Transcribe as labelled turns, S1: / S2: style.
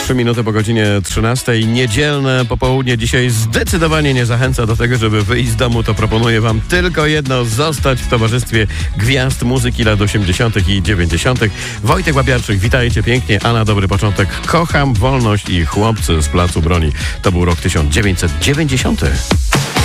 S1: 3 minuty po godzinie 13. Niedzielne popołudnie dzisiaj zdecydowanie nie zachęca do tego, żeby wyjść z domu. To proponuję wam tylko jedno: zostać w towarzystwie gwiazd muzyki lat 80. i 90. Wojtek Łapiarczyk, witajcie pięknie, a na dobry początek Kocham wolność i Chłopcy z Placu Broni. To był rok 1990.